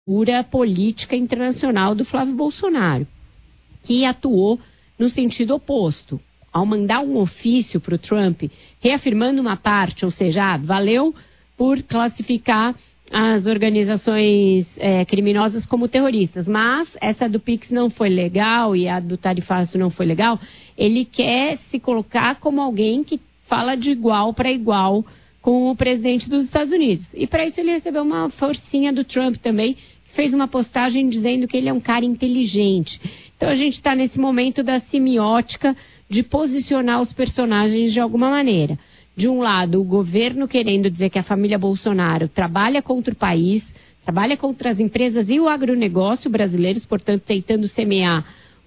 pura política internacional do Flávio Bolsonaro, que atuou no sentido oposto. Ao mandar um ofício para o Trump, reafirmando uma parte, ou seja, valeu por classificar as organizações criminosas como terroristas, mas essa do Pix não foi legal e a do tarifaço não foi legal. Ele quer se colocar como alguém que fala de igual para igual com o presidente dos Estados Unidos. E para isso ele recebeu uma forcinha do Trump também, que fez uma postagem dizendo que ele é um cara inteligente. Então a gente está nesse momento da semiótica de posicionar os personagens de alguma maneira. De um lado, o governo querendo dizer que a família Bolsonaro trabalha contra o país, trabalha contra as empresas e o agronegócio brasileiros, portanto, tentando semear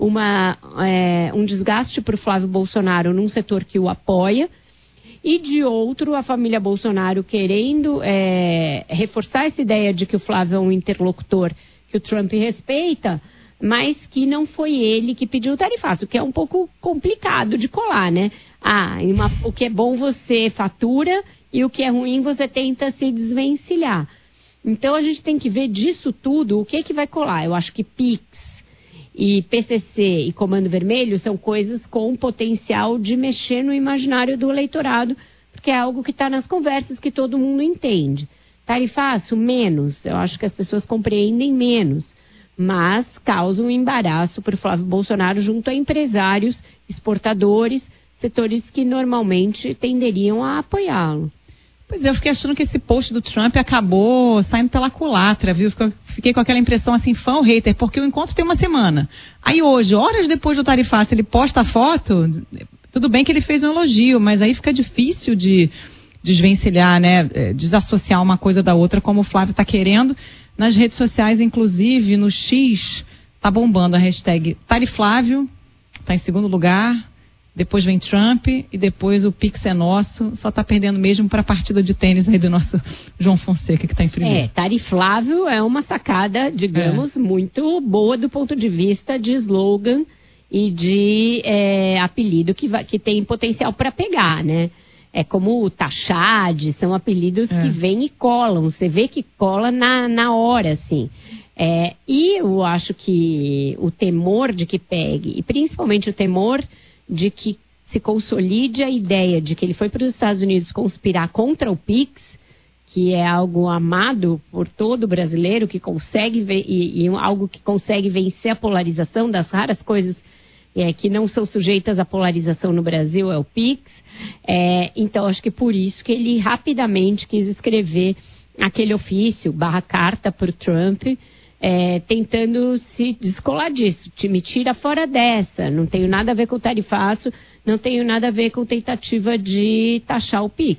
um desgaste para o Flávio Bolsonaro num setor que o apoia. E de outro, a família Bolsonaro querendo reforçar essa ideia de que o Flávio é um interlocutor que o Trump respeita, mas que não foi ele que pediu o tarifaço, o que é um pouco complicado de colar, né? O que é bom você fatura e o que é ruim você tenta se desvencilhar. Então a gente tem que ver disso tudo o que vai colar. Eu acho que Pix e PCC e Comando Vermelho são coisas com potencial de mexer no imaginário do eleitorado, porque é algo que está nas conversas que todo mundo entende. Tarifaço, menos. Eu acho que as pessoas compreendem menos, mas causa um embaraço para o Flávio Bolsonaro junto a empresários, exportadores, setores que normalmente tenderiam a apoiá-lo. Pois é, eu fiquei achando que esse post do Trump acabou saindo pela culatra, viu? Fiquei com aquela impressão assim, fã ou hater, porque o encontro tem uma semana. Aí hoje, horas depois do tarifaço, ele posta a foto, tudo bem que ele fez um elogio, mas aí fica difícil de desvencilhar, né? Desassociar uma coisa da outra, como o Flávio está querendo. Nas redes sociais, inclusive, no X, tá bombando a hashtag Tariflávio, tá em segundo lugar, depois vem Trump e depois o Pix é nosso, só tá perdendo mesmo para a partida de tênis aí do nosso João Fonseca, que tá em primeiro. Tariflávio é uma sacada, digamos, muito boa do ponto de vista de slogan e de apelido que tem potencial para pegar, né? É como o Tachad, são apelidos que vêm e colam. Você vê que cola na hora, assim. E eu acho que o temor de que pegue, e principalmente o temor de que se consolide a ideia de que ele foi para os Estados Unidos conspirar contra o Pix, que é algo amado por todo brasileiro, que consegue algo que consegue vencer a polarização das raras coisas que não são sujeitas à polarização no Brasil, é o Pix. Então, acho que por isso que ele rapidamente quis escrever aquele ofício, /carta para o Trump, tentando se descolar disso. Me tira fora dessa, não tenho nada a ver com o tarifaço, não tenho nada a ver com tentativa de taxar o Pix.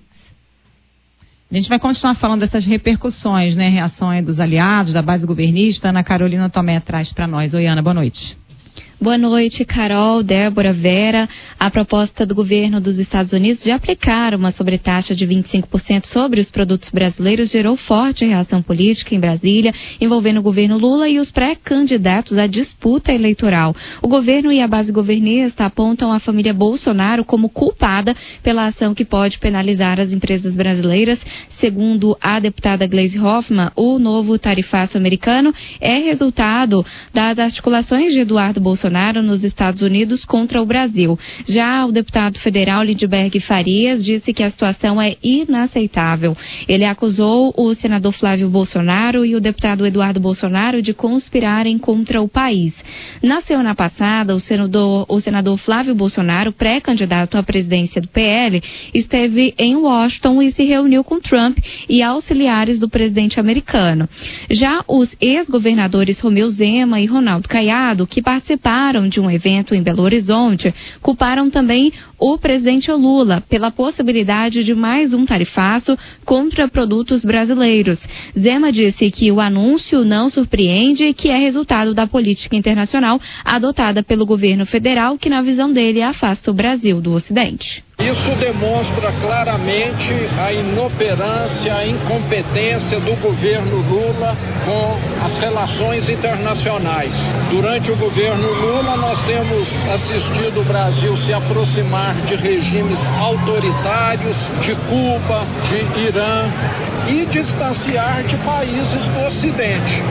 A gente vai continuar falando dessas repercussões, né? Reação aí dos aliados, da base governista. Ana Carolina Tomé traz para nós. Oi, Ana, boa noite. Boa noite, Carol, Débora, Vera. A proposta do governo dos Estados Unidos de aplicar uma sobretaxa de 25% sobre os produtos brasileiros gerou forte reação política em Brasília, envolvendo o governo Lula e os pré-candidatos à disputa eleitoral. O governo e a base governista apontam a família Bolsonaro como culpada pela ação que pode penalizar as empresas brasileiras. Segundo a deputada Gleisi Hoffmann, o novo tarifaço americano é resultado das articulações de Eduardo Bolsonaro nos Estados Unidos contra o Brasil. Já o deputado federal Lindbergh Farias disse que a situação é inaceitável. Ele acusou o senador Flávio Bolsonaro e o deputado Eduardo Bolsonaro de conspirarem contra o país. Na semana passada, o senador Flávio Bolsonaro, pré-candidato à presidência do PL, esteve em Washington e se reuniu com Trump e auxiliares do presidente americano. Já os ex-governadores Romeu Zema e Ronaldo Caiado, que participaram de um evento em Belo Horizonte, culparam também o presidente Lula pela possibilidade de mais um tarifaço contra produtos brasileiros. Zema disse que o anúncio não surpreende e que é resultado da política internacional adotada pelo governo federal, que na visão dele afasta o Brasil do Ocidente. Isso demonstra claramente a inoperância, a incompetência do governo Lula com as relações internacionais. Durante o governo Lula, nós temos assistido o Brasil se aproximar de regimes autoritários, de Cuba, de Irã, e distanciar de países do Ocidente.